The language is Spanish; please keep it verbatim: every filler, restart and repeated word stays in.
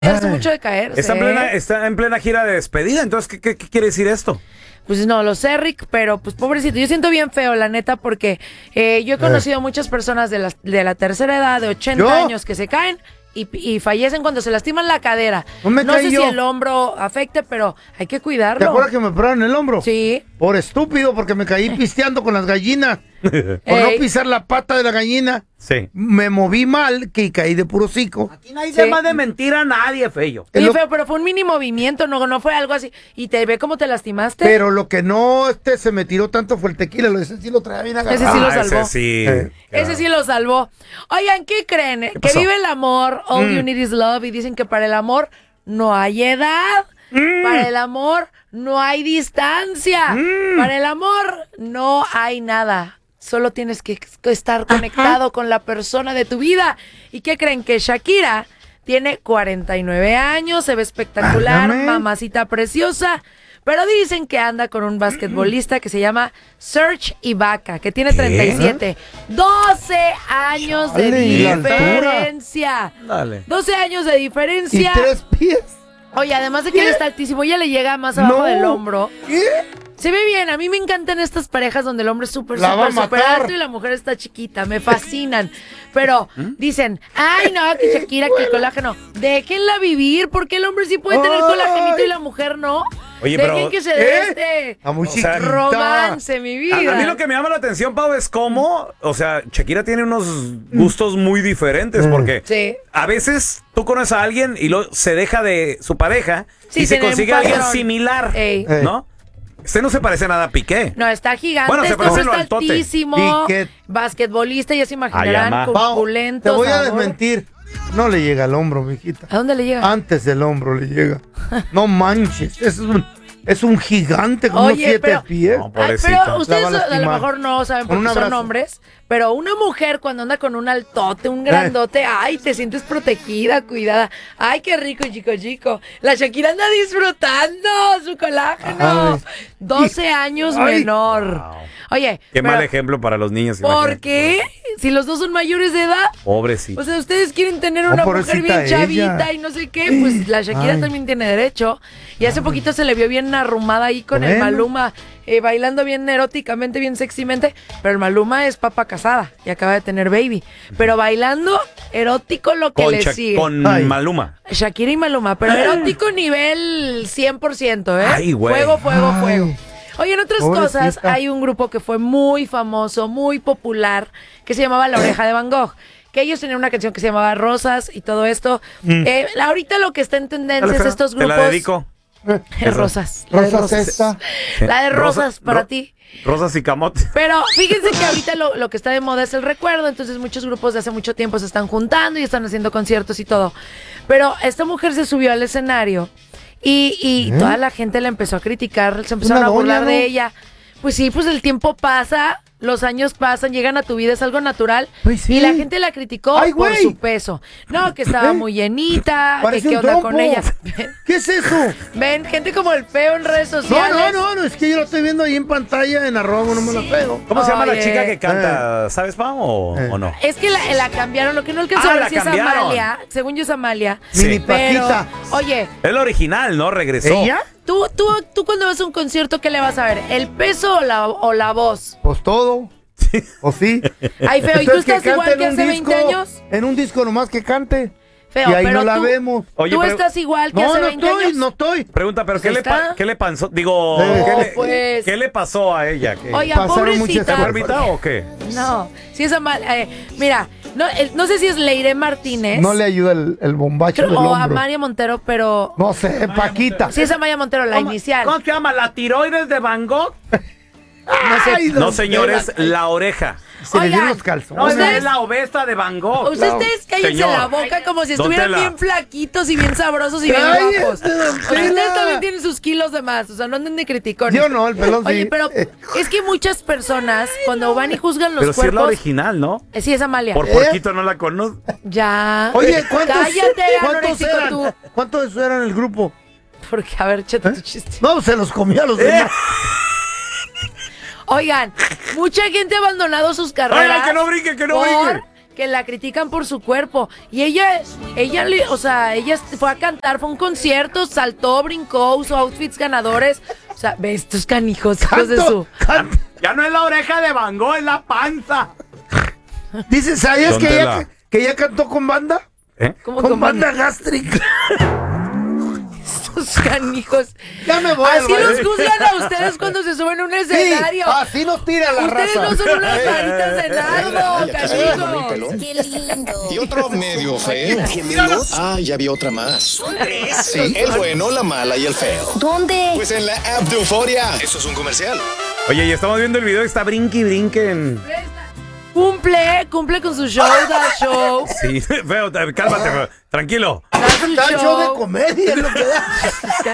caerse, mucho de caerse. Está en plena, está en plena gira de despedida, entonces, ¿qué, qué, qué quiere decir esto? Pues no lo sé, Rick, pero pues pobrecito. Yo siento bien feo, la neta, porque eh, yo he conocido eh. muchas personas de la, de la tercera edad, de ochenta ¿Yo? años, que se caen y, y fallecen cuando se lastiman la cadera. No, me no sé yo. si el hombro afecte, pero hay que cuidarlo. ¿Te acuerdas que me operaron el hombro? Sí. Por estúpido, porque me caí pisteando con las gallinas. Por Ey. no pisar la pata de la gallina. Sí. Me moví mal, que caí de puro hocico. Aquí nadie se va de mentir a nadie, Feyo. Sí, lo... feo, pero fue un mini movimiento, no, no fue algo así. ¿Y te ve cómo te lastimaste? Pero lo que no este se me tiró tanto fue el tequila. Ese sí lo traía bien agarrado. Ese sí lo salvó. Ah, ese sí. Eh. Ese sí lo salvó. Oigan, ¿qué creen? ¿Qué que vive el amor, all mm. you need is love, y dicen que para el amor no hay edad. Mm. Para el amor no hay distancia. Mm. Para el amor no hay nada. Solo tienes que estar conectado Ajá. con la persona de tu vida. ¿Y qué creen? Que Shakira tiene cuarenta y nueve años, se ve espectacular, Válgame. mamacita preciosa. Pero dicen que anda con un basquetbolista que se llama Serge Ibaka, que tiene treinta y siete. doce años Dale, de diferencia. Dale. doce años de diferencia. Y tres pies. Oye, además de que ¿Qué? él está altísimo, ya le llega más abajo no. del hombro. ¿Qué? Se ve bien, a mí me encantan estas parejas donde el hombre es súper, súper, súper alto y la mujer está chiquita, me fascinan. Pero dicen, ay no, que Shakira, que el colágeno, déjenla vivir, porque el hombre sí puede tener ay. colagenito y la mujer no. Oye, Dejen pero, que se dé este o sea, romance, mi vida. A, a mí lo que me llama la atención, Pau, es cómo, o sea, Shakira tiene unos gustos muy diferentes, porque sí. a veces tú conoces a alguien y lo, se deja de su pareja sí, y se consigue a alguien similar, Ey. ¿no? Este no se parece nada a Piqué. No, está gigante, bueno, se este está altote. altísimo, Piqué. Basquetbolista, ya se imaginarán, corpulento. Te voy a sabor. desmentir. No le llega al hombro, mijita. ¿A dónde le llega? Antes del hombro le llega. No manches, es un, es un gigante con unos siete pero, pies. No, ay, pero ustedes a, a lo mejor no saben porque son hombres, pero una mujer cuando anda con un altote, un grandote, eh. ay, te sientes protegida, cuidada. Ay, qué rico, chico, chico. La Shakira anda disfrutando su colágeno. Ay. doce años ay. menor. Wow. Oye. Qué pero, mal ejemplo para los niños. ¿Por qué? Si los dos son mayores de edad. Pobrecito. O sea, ustedes quieren tener una oh, mujer bien chavita ella. y no sé qué, pues la Shakira ay. también tiene derecho. Y hace poquito se le vio bien arrumada ahí con bueno. el Maluma, eh, bailando bien eróticamente, bien sexymente. Pero el Maluma es papa casada y acaba de tener baby. Pero bailando erótico lo que con le Sha sigue. Con ay. Maluma. Shakira y Maluma, pero erótico nivel cien por ciento, ¿eh? Ay, güey. Fuego, fuego, ay. fuego. Oye, en otras Pobrecita. cosas, hay un grupo que fue muy famoso, muy popular, que se llamaba La Oreja de Van Gogh. Que ellos tenían una canción que se llamaba Rosas y todo esto. Mm. Eh, ahorita lo que está en tendencia es estos grupos. Te la dedico. Rosas. La de Rosas. Esta. La de Rosas Rosa, para ro ti. Rosas y camotes. Pero fíjense que ahorita lo, lo que está de moda es el recuerdo. Entonces muchos grupos de hace mucho tiempo se están juntando y están haciendo conciertos y todo. Pero esta mujer se subió al escenario y, y ¿Eh? toda la gente la empezó a criticar. Se empezaron a burlar doña, ¿no? de ella. Pues sí, pues el tiempo pasa, los años pasan, llegan a tu vida, es algo natural. Pues sí. Y la gente la criticó Ay, por su peso. No, que estaba ¿Eh? muy llenita, que qué onda trompo. con ella. ¿Qué es eso? Ven, gente como el feo en redes sociales. No, no, no, no, es que yo lo estoy viendo ahí en pantalla, en arroba, no me lo pego. ¿Cómo se llama Oye. la chica que canta? Eh. ¿Sabes, Pau, o, eh. o no? Es que la, la cambiaron, lo que no alcanzó ah, a ver si es cambiaron. Amalia. Según yo es Amalia. Sí. Mini Paquita. Oye. Es la original, ¿no? Regresó. ¿Ella? Tú, tú, tú cuando vas a un concierto, ¿qué le vas a ver? ¿El peso o la, o la voz? Pues todo. ¿O sí? Ay, feo, ¿y tú estás igual que hace disco, veinte años? En un disco nomás que cante. Feo, y ahí pero no la tú, vemos. Oye, ¿Tú pero, estás igual que no, hace no veinte estoy, años? No estoy, Pregunta, ¿pero pues qué, le qué le pasó? Digo, no, ¿qué, le, pues... ¿qué le pasó a ella? ¿Qué? Oye, pobrecita. ¿Se permita o qué? No, si es mal, eh, mira, no, el, no sé si es Leire Martínez. No le ayuda el, el bombacho Creo, del O hombro. a María Montero, pero... No sé, Paquita. Sí es a María Montero, la ¿Cómo, inicial. ¿Cómo se llama? ¿La tiroides de Van Gogh? No, sé. Ay, no señores, la oreja. Se Oigan, le dieron los calzones. No, esa es la obesa de Van Gogh. Ustedes cállense Señor. la boca como si estuvieran bien flaquitos y bien sabrosos y bien Ay, guapos. Ustedes también tienen sus kilos de más, o sea, no anden de criticones. Yo no, el pelón Oye, sí. pero es que muchas personas cuando van y juzgan los pero cuerpos... Pero sí es la original, ¿no? Eh, sí, es Amalia. Por porquito no la conozco. Ya. Oye, ¿cuántos, Cállate, ¿cuántos eran? Tú. ¿Cuántos eran el grupo? Porque, a ver, chete ¿Eh? tu chiste. No, se los comía a los ¿Eh? demás. Oigan, mucha gente ha abandonado sus carreras. Oigan, que no brinque, que no brinque. que la critican por su cuerpo. Y ella, ella, le- o sea, ella fue a cantar, fue a un concierto, saltó, brincó, usó outfits ganadores. O sea, ve estos canijos, hijos de su... Canto. Ya no es la oreja de Van Gogh, es la panza. Dice, ¿sabías que ¿Dónde ella, la- que ella cantó con banda? ¿Eh? ¿Cómo Con con banda gástrica. estos canijos? Ya me voy. Así al los baile. juzgan a ustedes cuando se suben a un escenario. así nos tira la Ustedes raza. no son unas varitas de nardo, Ya te salió con un canijos. pelón. Qué lindo. Y otro medio feo. Ah, ya vi otra más. Sí, el bueno, la mala y el feo. ¿Dónde? Pues en la app de Euforia. Eso es un comercial. Oye, y estamos viendo el video que está brinque y brinque en... Cumple, cumple con su show, da show. Sí, feo, te- cálmate, feo. Tranquilo. Da su Da show de show. comedia, es lo que da.